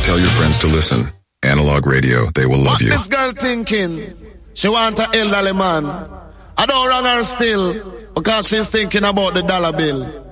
Tell your friends to listen. Analog Radio, they will love you. What this girl thinking? She want an elderly man. I don't wrong her still because she's thinking about the dollar bill.